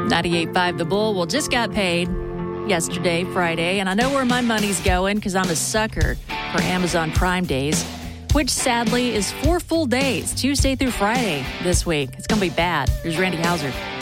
98.5 The Bull. Well, just got paid yesterday, Friday, and I know where my money's going because I'm a sucker for Amazon Prime Days, which sadly is 4 full days, Tuesday through Friday this week. It's going to be bad. Here's Randy Hauser.